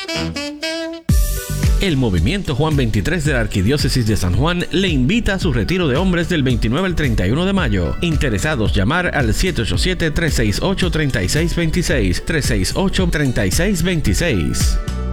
El Movimiento Juan 23 de la Arquidiócesis de San Juan le invita a su retiro de hombres del 29 al 31 de mayo. Interesados, llamar al 787-368-3626, 368-3626.